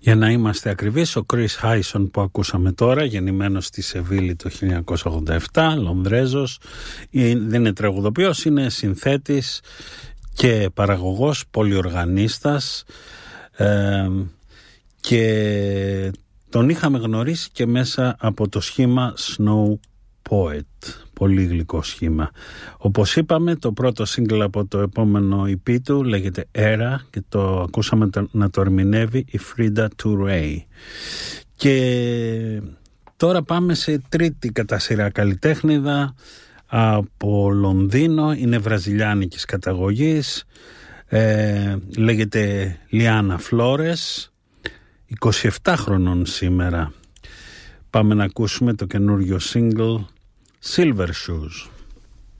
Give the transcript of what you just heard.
Για να είμαστε ακριβείς, ο Chris Hyson που ακούσαμε τώρα, γεννημένος στη Σεβίλη το 1987, Λονδρέζος, δεν είναι τραγουδοποιός, είναι συνθέτης και παραγωγός, πολυοργανίστας, και τον είχαμε γνωρίσει και μέσα από το σχήμα Snow Poet, πολύ γλυκό σχήμα. Όπως είπαμε, το πρώτο single από το επόμενο EP του λέγεται Era και το ακούσαμε να το ερμηνεύει η Frida Touré. Και τώρα πάμε σε τρίτη κατά σειρά καλλιτέχνηδα από Λονδίνο, είναι βραζιλιάνικης καταγωγής, λέγεται Λιάννα Φλόρες, 27 χρονών σήμερα. Πάμε να ακούσουμε το καινούριο single Silver Shoes.